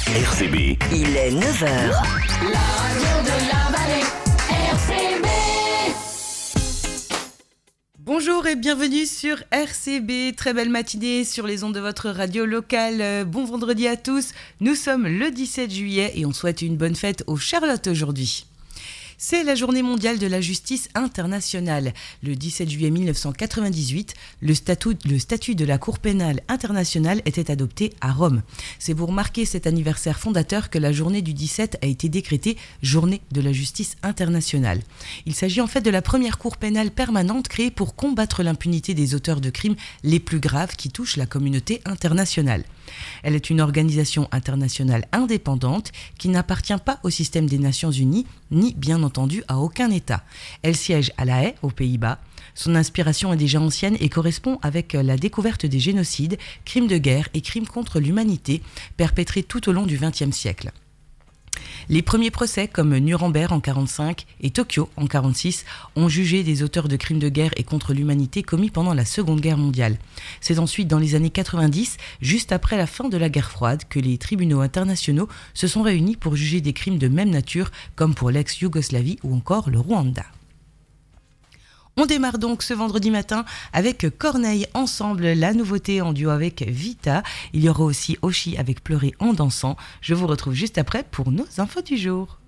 RCB, Il est 9h. La radio de la vallée, RCB. Bonjour et bienvenue sur RCB. Très belle matinée sur les ondes de votre radio locale. Bon vendredi à tous. Nous sommes le 17 juillet et on souhaite une bonne fête aux Charlottes aujourd'hui. C'est la journée mondiale de la justice internationale. Le 17 juillet 1998, le statut de la Cour pénale internationale était adopté à Rome. C'est pour marquer cet anniversaire fondateur que la journée du 17 a été décrétée journée de la justice internationale. Il s'agit en fait de la première cour pénale permanente créée pour combattre l'impunité des auteurs de crimes les plus graves qui touchent la communauté internationale. Elle est une organisation internationale indépendante qui n'appartient pas au système des Nations Unies, ni bien entendu à aucun État. Elle siège à La Haye, aux Pays-Bas. Son inspiration est déjà ancienne et correspond avec la découverte des génocides, crimes de guerre et crimes contre l'humanité perpétrés tout au long du XXe siècle. Les premiers procès, comme Nuremberg en 1945 et Tokyo en 1946, ont jugé des auteurs de crimes de guerre et contre l'humanité commis pendant la Seconde Guerre mondiale. C'est ensuite dans les années 90, juste après la fin de la guerre froide, que les tribunaux internationaux se sont réunis pour juger des crimes de même nature, comme pour l'ex-Yougoslavie ou encore le Rwanda. On démarre donc ce vendredi matin avec Corneille Ensemble, la nouveauté en duo avec Vita. Il y aura aussi Oshi avec Pleurer en dansant. Je vous retrouve juste après pour nos infos du jour.